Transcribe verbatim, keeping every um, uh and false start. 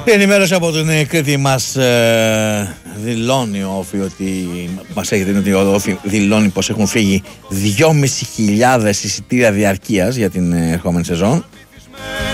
Η ενημέρωση από την Κρήτη μας ε, δηλώνει ο Όφη ότι μας έχει δει ότι ο Όφη δηλώνει πως έχουν φύγει δυόμισι χιλιάδες εισιτήρια διαρκείας για την ερχόμενη σεζόν.